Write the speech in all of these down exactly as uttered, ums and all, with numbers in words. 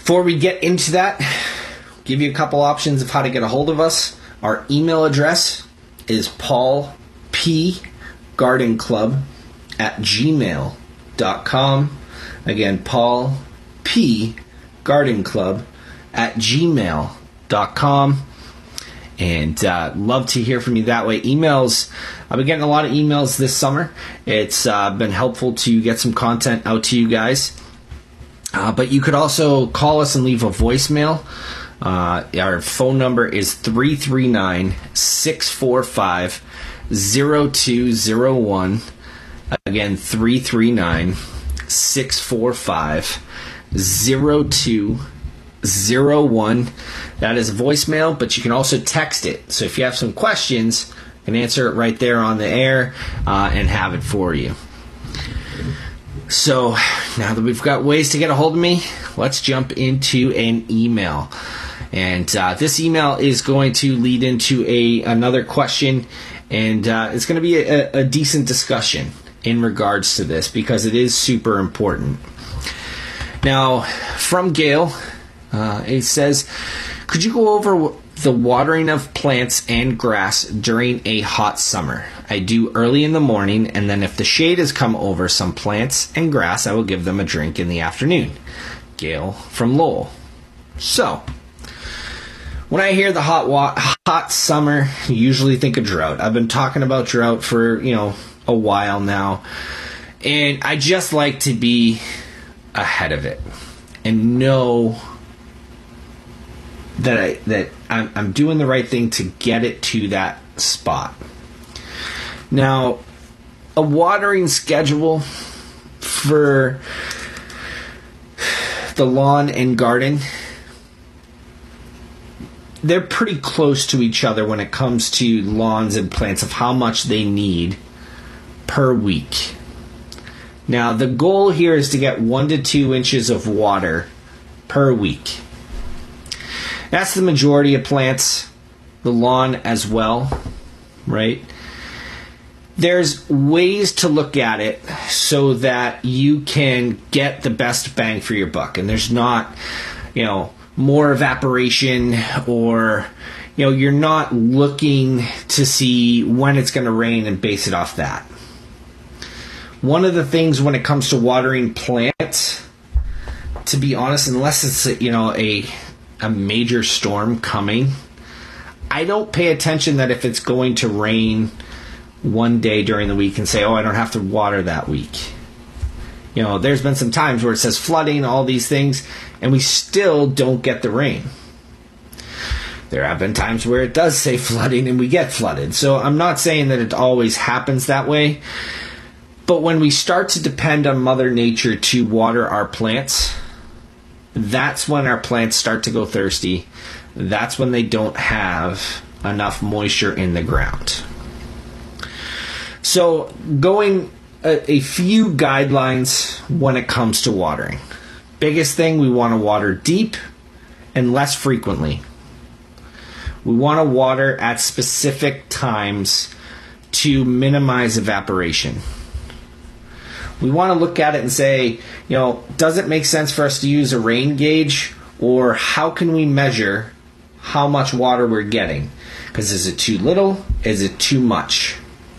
Before we get into that, give you a couple options of how to get a hold of us. Our email address is paul p garden club at gmail dot com. Again, paul p garden club at gmail dot com. And uh, love to hear from you that way. Emails, I've been getting a lot of emails this summer. It's uh, been helpful to get some content out to you guys. Uh, but you could also call us and leave a voicemail. Uh, our phone number is three three nine, six four five, zero two zero one. Again, three three nine, six four five, zero two zero one. That is a voicemail, but you can also text it. So if you have some questions, you can answer it right there on the air uh, and have it for you. So now that we've got ways to get a hold of me, let's jump into an email. And uh, this email is going to lead into a another question, and uh, it's going to be a, a decent discussion in regards to this because it is super important. Now, from Gail, uh, it says, could you go over the watering of plants and grass during a hot summer? I do early in the morning, and then if the shade has come over some plants and grass, I will give them a drink in the afternoon. Gail from Lowell. So, when I hear the hot wa- hot summer, you usually think of drought. I've been talking about drought for, you know, a while now, and I just like to be ahead of it and know that I that I'm, I'm doing the right thing to get it to that spot. Now, a watering schedule for the lawn and garden, they're pretty close to each other when it comes to lawns and plants of how much they need per week. Now, the goal here is to get one to two inches of water per week. That's the majority of plants, the lawn as well, right? There's ways to look at it so that you can get the best bang for your buck. And there's not, you know, more evaporation, or, you know, you're not looking to see when it's going to rain and base it off that. One of the things when it comes to watering plants, to be honest, unless it's, you know, a a major storm coming, I don't pay attention that if it's going to rain one day during the week and say, oh, I don't have to water that week. You know, there's been some times where it says flooding, all these things, and we still don't get the rain. There have been times where it does say flooding and we get flooded. So I'm not saying that it always happens that way. But when we start to depend on Mother Nature to water our plants, that's when our plants start to go thirsty. That's when they don't have enough moisture in the ground. So going a, a few guidelines when it comes to watering. Biggest thing, we want to water deep and less frequently. We want to water at specific times to minimize evaporation. We want to look at it and say, you know, does it make sense for us to use a rain gauge, or how can we measure how much water we're getting? Because is it too little? Is it too much?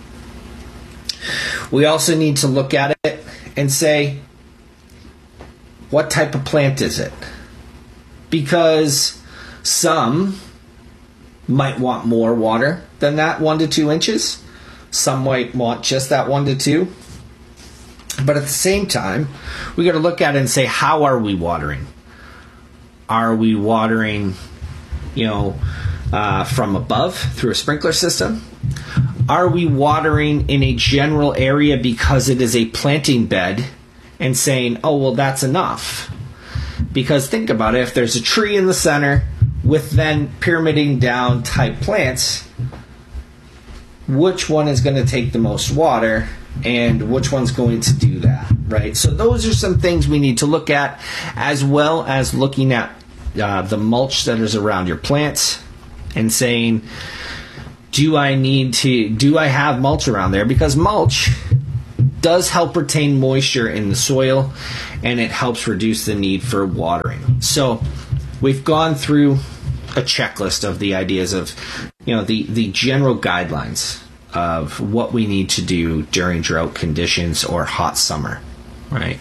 We also need to look at it and say, what type of plant is it? Because some might want more water than that one to two inches. Some might want just that one to two. But at the same time, we got to look at it and say, how are we watering? Are we watering, you know, uh, from above through a sprinkler system? Are we watering in a general area because it is a planting bed and saying, oh, well, that's enough? Because think about it, if there's a tree in the center with then pyramiding down type plants, which one is going to take the most water and which one's going to do that, right? So those are some things we need to look at, as well as looking at uh, the mulch that is around your plants and saying, do I need to, do I have mulch around there? Because mulch does help retain moisture in the soil, and it helps reduce the need for watering. So we've gone through a checklist of the ideas of, you know, the, the general guidelines of what we need to do during drought conditions or hot summer, right?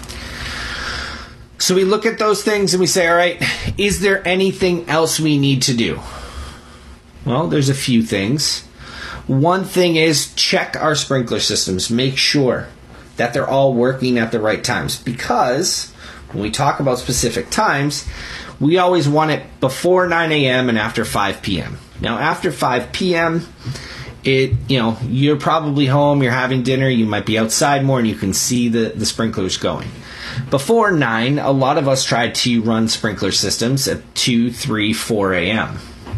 So we look at those things and we say, all right, is there anything else we need to do? Well, there's a few things. One thing is check our sprinkler systems. Make sure that they're all working at the right times, because when we talk about specific times, we always want it before nine a.m. and after five p.m. Now, after five p.m., it, you know, you're probably home, you're having dinner, you might be outside more, and you can see the, the sprinklers going. Before nine, a lot of us try to run sprinkler systems at two, three, four a.m.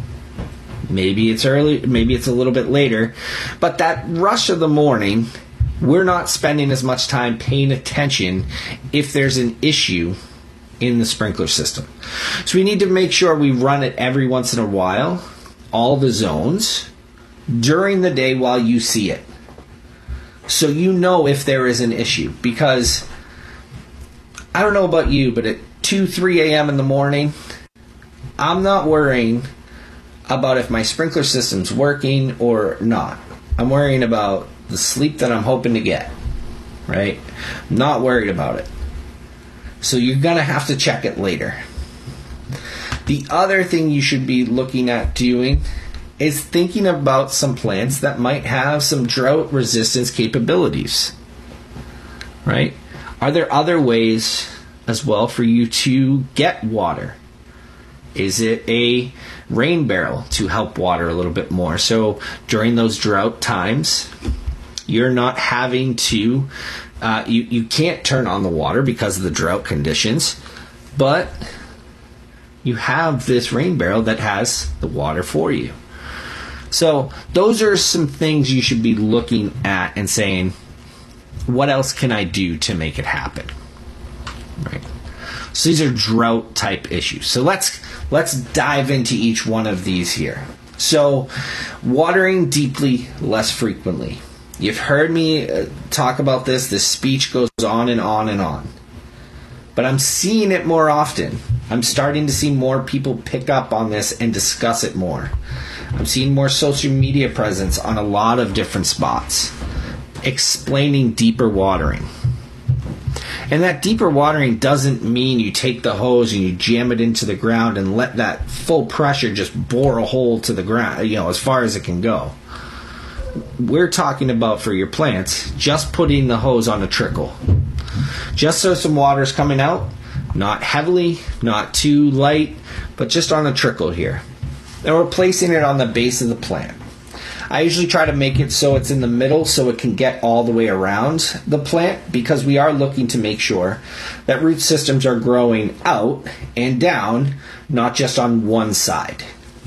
Maybe it's early, maybe it's a little bit later, but that rush of the morning, we're not spending as much time paying attention if there's an issue in the sprinkler system. So we need to make sure we run it every once in a while, all the zones, during the day while you see it. So you know if there is an issue. Because I don't know about you, but at two, three a.m. in the morning, I'm not worrying about if my sprinkler system's working or not. I'm worrying about the sleep that I'm hoping to get, right? I'm not worried about it. So you're going to have to check it later. The other thing you should be looking at doing is thinking about some plants that might have some drought resistance capabilities, right? Are there other ways as well for you to get water? Is it a rain barrel to help water a little bit more? So during those drought times, you're not having to, uh, you, you can't turn on the water because of the drought conditions, but you have this rain barrel that has the water for you. So those are some things you should be looking at and saying, what else can I do to make it happen? Right. So these are drought type issues. So let's let's dive into each one of these here. So watering deeply, less frequently. You've heard me uh, talk about this. This speech goes on and on and on. But I'm seeing it more often. I'm starting to see more people pick up on this and discuss it more. I'm seeing more social media presence on a lot of different spots, explaining deeper watering. And that deeper watering doesn't mean you take the hose and you jam it into the ground and let that full pressure just bore a hole to the ground, you know, as far as it can go. We're talking about, for your plants, just putting the hose on a trickle. Just so some water's coming out, not heavily, not too light, but just on a trickle here. And we're placing it on the base of the plant. I usually try to make it so it's in the middle so it can get all the way around the plant, because we are looking to make sure that root systems are growing out and down, not just on one side.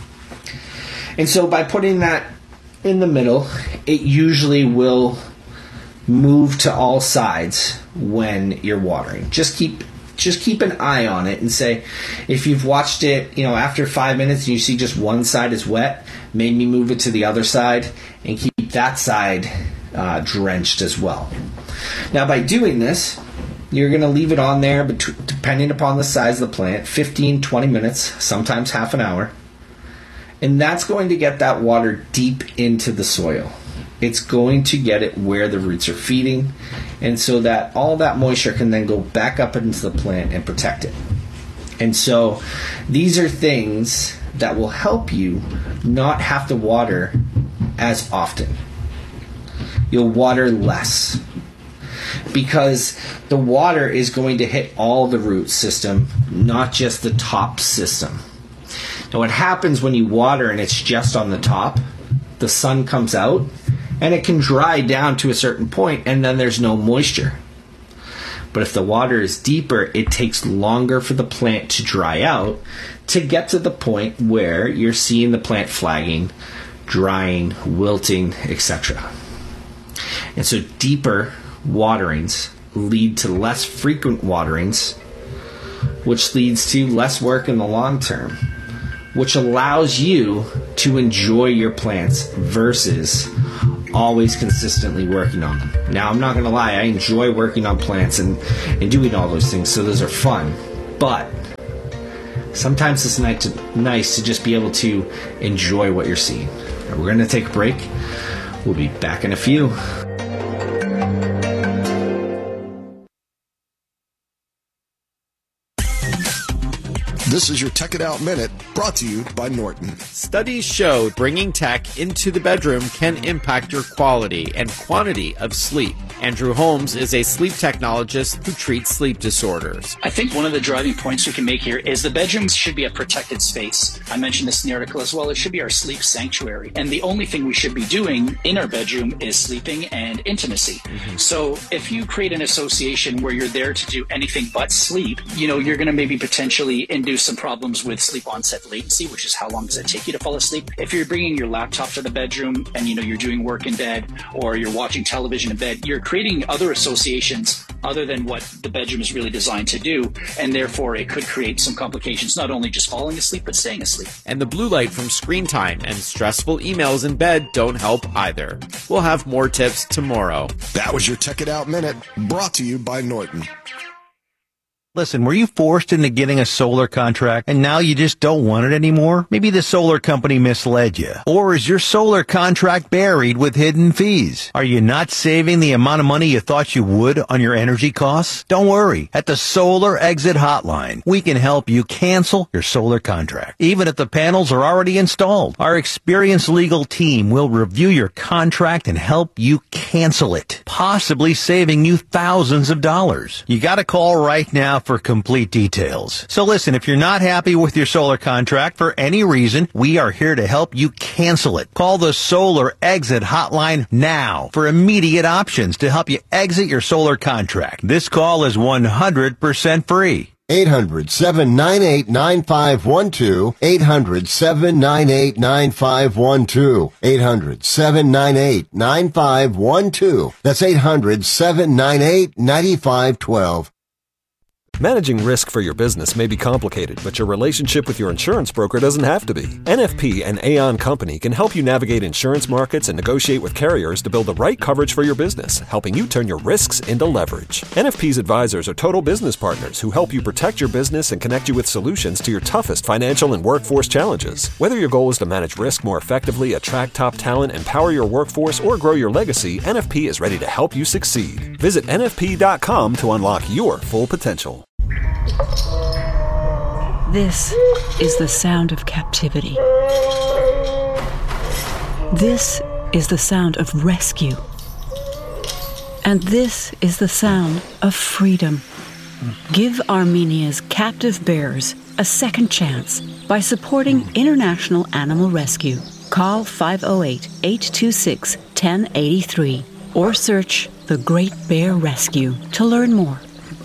And so by putting that in the middle, it usually will move to all sides when you're watering. Just keep Just keep an eye on it and say, if you've watched it, you know, after five minutes and you see just one side is wet, maybe move it to the other side and keep that side uh, drenched as well. Now, by doing this, you're going to leave it on there, bet- depending upon the size of the plant, fifteen, twenty minutes, sometimes half an hour. And that's going to get that water deep into the soil. It's going to get it where the roots are feeding, and so that all that moisture can then go back up into the plant and protect it. And so these are things that will help you not have to water as often. You'll water less, because the water is going to hit all the root system, not just the top system. Now, what happens when you water and it's just on the top, the sun comes out, and it can dry down to a certain point, and then there's no moisture. But if the water is deeper, it takes longer for the plant to dry out to get to the point where you're seeing the plant flagging, drying, wilting, et cetera. And so deeper waterings lead to less frequent waterings, which leads to less work in the long term, which allows you to enjoy your plants versus always consistently working on them. Now, I'm not going to lie, I enjoy working on plants and, and doing all those things, so those are fun. But sometimes it's nice to, nice to just be able to enjoy what you're seeing. We're going to take a break. We'll be back in a few. This is your Tech It Out Minute, brought to you by Norton. Studies show bringing tech into the bedroom can impact your quality and quantity of sleep. Andrew Holmes is a sleep technologist who treats sleep disorders. I think one of the driving points we can make here is the bedroom should be a protected space. I mentioned this in the article as well. It should be our sleep sanctuary. And the only thing we should be doing in our bedroom is sleeping and intimacy. Mm-hmm. So if you create an association where you're there to do anything but sleep, you know, you're going to maybe potentially induce some problems with sleep onset latency, which is how long does it take you to fall asleep. If you're bringing your laptop to the bedroom and, you know, you're doing work in bed or you're watching television in bed, you're creating other associations other than what the bedroom is really designed to do, and therefore it could create some complications, not only just falling asleep, but staying asleep. And the blue light from screen time and stressful emails in bed don't help either. We'll have more tips tomorrow. That was your Tech It Out Minute, brought to you by Norton. Listen, were you forced into getting a solar contract and now you just don't want it anymore? Maybe the solar company misled you. Or is your solar contract buried with hidden fees? Are you not saving the amount of money you thought you would on your energy costs? Don't worry. At the Solar Exit Hotline, we can help you cancel your solar contract, even if the panels are already installed. Our experienced legal team will review your contract and help you cancel it, possibly saving you thousands of dollars. You gotta call right now for complete details. So listen, if you're not happy with your solar contract for any reason, we are here to help you cancel it. Call the Solar Exit Hotline now for immediate options to help you exit your solar contract. This call is one hundred percent free. eight hundred, seven nine eight, nine five one two. eight hundred, seven nine eight, nine five one two. eight hundred, seven nine eight, nine five one two. That's eight hundred, seven nine eight, nine five one two. Managing risk for your business may be complicated, but your relationship with your insurance broker doesn't have to be. N F P and Aon Company can help you navigate insurance markets and negotiate with carriers to build the right coverage for your business, helping you turn your risks into leverage. N F P's advisors are total business partners who help you protect your business and connect you with solutions to your toughest financial and workforce challenges. Whether your goal is to manage risk more effectively, attract top talent, empower your workforce, or grow your legacy, N F P is ready to help you succeed. Visit N F P dot com to unlock your full potential. This is the sound of captivity. This is the sound of rescue. And this is the sound of freedom. Give Armenia's captive bears a second chance by supporting International Animal Rescue. Call five oh eight, eight two six, one oh eight three or search The Great Bear Rescue to learn more.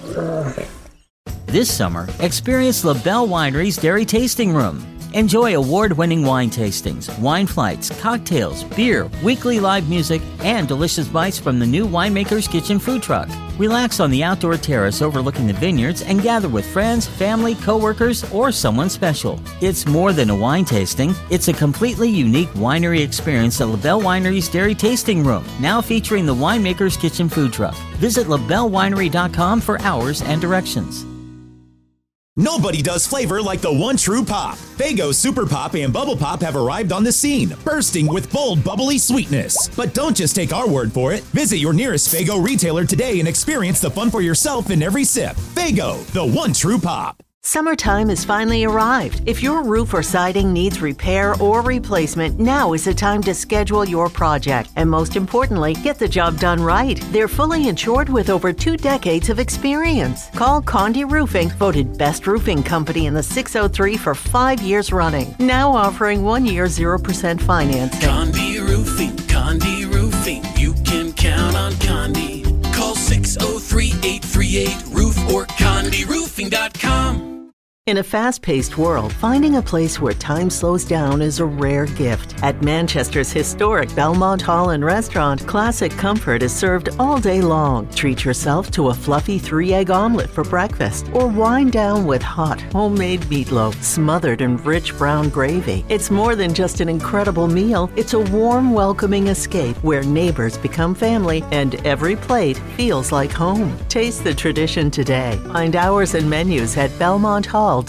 This summer, experience LaBelle Winery's Dairy Tasting Room. Enjoy award-winning wine tastings, wine flights, cocktails, beer, weekly live music, and delicious bites from the new Winemaker's Kitchen food truck. Relax on the outdoor terrace overlooking the vineyards and gather with friends, family, coworkers, or someone special. It's more than a wine tasting. It's a completely unique winery experience at LaBelle Winery's Dairy Tasting Room, now featuring the Winemaker's Kitchen food truck. Visit La Belle Winery dot com for hours and directions. Nobody does flavor like the one true pop. Faygo Super Pop and Bubble Pop have arrived on the scene, bursting with bold, bubbly sweetness. But don't just take our word for it. Visit your nearest Faygo retailer today and experience the fun for yourself in every sip. Faygo, the one true pop. Summertime has finally arrived. If your roof or siding needs repair or replacement, now is the time to schedule your project. And most importantly, get the job done right. They're fully insured with over two decades of experience. Call Condé Roofing, voted best roofing company in the six oh three for five years running. Now offering one year zero percent financing. Condé Roofing, Condé Roofing. You can count on Condé. Call six oh three, eight three eight, roof or Condé Roofing dot com. In a fast-paced world, finding a place where time slows down is a rare gift. At Manchester's historic Belmont Hall and Restaurant, classic comfort is served all day long. Treat yourself to a fluffy three-egg omelet for breakfast, or wind down with hot, homemade meatloaf smothered in rich brown gravy. It's more than just an incredible meal. It's a warm, welcoming escape where neighbors become family and every plate feels like home. Taste the tradition today. Find hours and menus at belmont hall dot com.